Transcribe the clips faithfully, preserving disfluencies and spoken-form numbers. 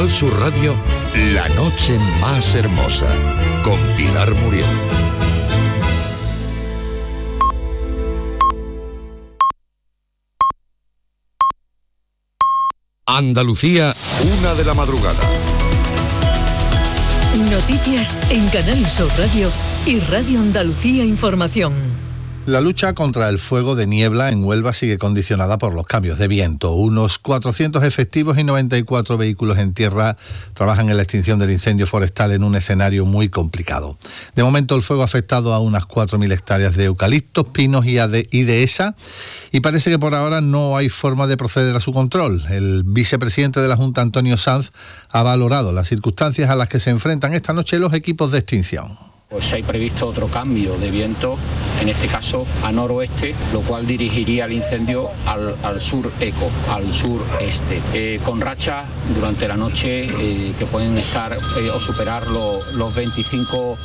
Canal Sur Radio, La Noche Más Hermosa, con Pilar Muriel. Andalucía, una de la madrugada. Noticias en Canal Sur Radio y Radio Andalucía Información. La lucha contra el fuego de niebla en Huelva sigue condicionada por los cambios de viento. Unos cuatrocientos efectivos y noventa y cuatro vehículos en tierra trabajan en la extinción del incendio forestal en un escenario muy complicado. De momento el fuego ha afectado a unas cuatro mil hectáreas de eucaliptos, pinos y dehesa y parece que por ahora no hay forma de proceder a su control. El vicepresidente de la Junta, Antonio Sanz, ha valorado las circunstancias a las que se enfrentan esta noche los equipos de extinción. Pues hay previsto otro cambio de viento, en este caso a noroeste, lo cual dirigiría el incendio al, al sur eco, al sureste, eh, con rachas durante la noche eh, que pueden estar eh, o superar lo, los veinticinco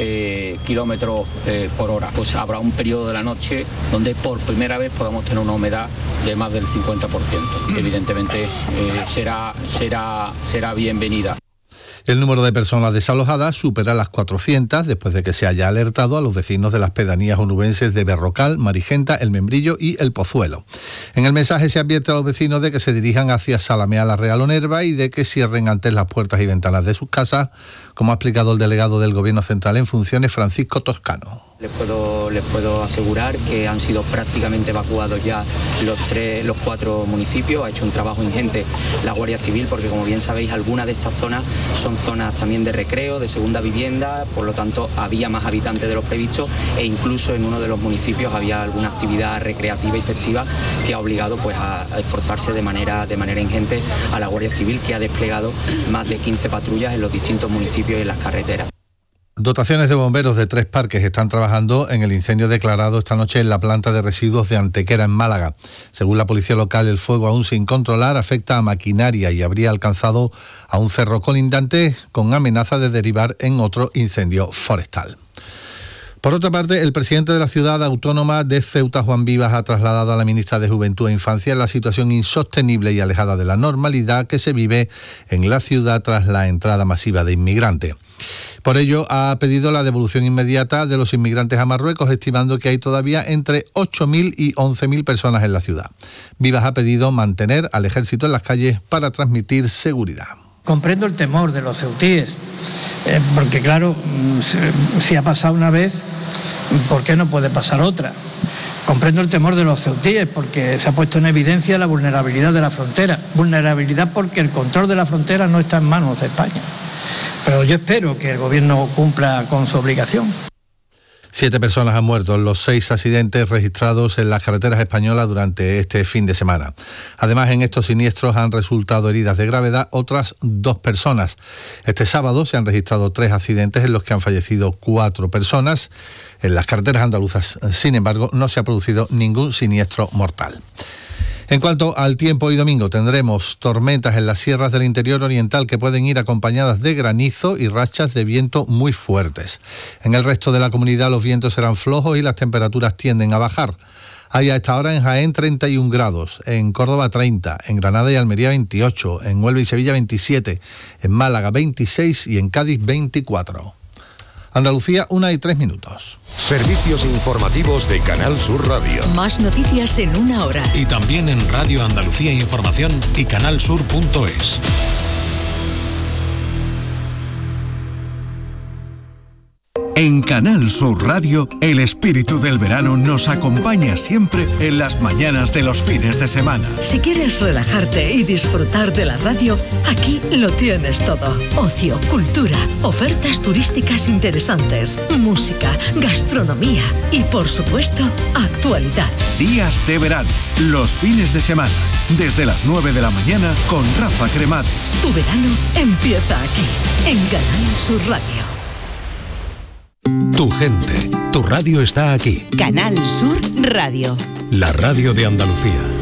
eh, kilómetros eh, por hora. Pues habrá un periodo de la noche donde por primera vez podamos tener una humedad de más del cincuenta por ciento. Evidentemente eh, será, será, será bienvenida. El número de personas desalojadas supera las cuatrocientas después de que se haya alertado a los vecinos de las pedanías onubenses de Berrocal, Marigenta, El Membrillo y El Pozuelo. En el mensaje se advierte a los vecinos de que se dirijan hacia Salamea la Real o Nerva y de que cierren antes las puertas y ventanas de sus casas, como ha explicado el delegado del Gobierno Central en funciones, Francisco Toscano. Les puedo, les puedo asegurar que han sido prácticamente evacuados ya los, tres, los cuatro municipios. Ha hecho un trabajo ingente la Guardia Civil porque, como bien sabéis, algunas de estas zonas son zonas también de recreo, de segunda vivienda, por lo tanto había más habitantes de los previstos e incluso en uno de los municipios había alguna actividad recreativa y festiva que ha obligado pues, a, a esforzarse de manera, de manera ingente a la Guardia Civil, que ha desplegado más de quince patrullas en los distintos municipios y en las carreteras. Dotaciones de bomberos de tres parques están trabajando en el incendio declarado esta noche en la planta de residuos de Antequera, en Málaga. Según la policía local, el fuego, aún sin controlar, afecta a maquinaria y habría alcanzado a un cerro colindante con amenaza de derivar en otro incendio forestal. Por otra parte, el presidente de la ciudad autónoma de Ceuta, Juan Vivas, ha trasladado a la ministra de Juventud e Infancia la situación insostenible y alejada de la normalidad que se vive en la ciudad tras la entrada masiva de inmigrantes. Por ello, ha pedido la devolución inmediata de los inmigrantes a Marruecos, estimando que hay todavía entre ocho mil y once mil personas en la ciudad. Vivas ha pedido mantener al ejército en las calles para transmitir seguridad. Comprendo el temor de los ceutíes, eh, porque claro, si ha pasado una vez, ¿por qué no puede pasar otra? Comprendo el temor de los ceutíes porque se ha puesto en evidencia la vulnerabilidad de la frontera. Vulnerabilidad porque el control de la frontera no está en manos de España. Pero yo espero que el gobierno cumpla con su obligación. Siete personas han muerto en los seis accidentes registrados en las carreteras españolas durante este fin de semana. Además, en estos siniestros han resultado heridas de gravedad otras dos personas. Este sábado se han registrado tres accidentes en los que han fallecido cuatro personas. En las carreteras andaluzas, sin embargo, no se ha producido ningún siniestro mortal. En cuanto al tiempo, hoy domingo tendremos tormentas en las sierras del interior oriental que pueden ir acompañadas de granizo y rachas de viento muy fuertes. En el resto de la comunidad los vientos serán flojos y las temperaturas tienden a bajar. Hay a esta hora en Jaén treinta y un grados, en Córdoba treinta, en Granada y Almería veintiocho, en Huelva y Sevilla veintisiete, en Málaga veintiséis y en Cádiz veinticuatro. Andalucía, una y tres minutos. Servicios informativos de Canal Sur Radio. Más noticias en una hora. Y también en Radio Andalucía Información y canalsur punto es. En Canal Sur Radio, el espíritu del verano nos acompaña siempre en las mañanas de los fines de semana. Si quieres relajarte y disfrutar de la radio, aquí lo tienes todo. Ocio, cultura, ofertas turísticas interesantes, música, gastronomía y, por supuesto, actualidad. Días de verano, los fines de semana, desde las nueve de la mañana con Rafa Cremades. Tu verano empieza aquí, en Canal Sur Radio. Tu gente, tu radio está aquí. Canal Sur Radio. La radio de Andalucía.